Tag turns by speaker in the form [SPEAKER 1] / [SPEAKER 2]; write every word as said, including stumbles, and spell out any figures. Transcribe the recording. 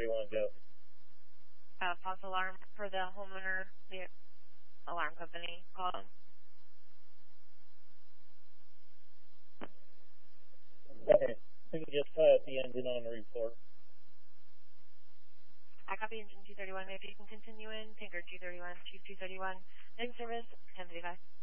[SPEAKER 1] thirty-one, go.
[SPEAKER 2] Uh, false alarm for the homeowner, the alarm company. Call them.
[SPEAKER 1] Okay. We can just put the engine on the report.
[SPEAKER 2] I copy engine two thirty-one. Maybe you can continue in. Tanker two thirty-one, Chief two thirty-one. Next service, ten thirty-five.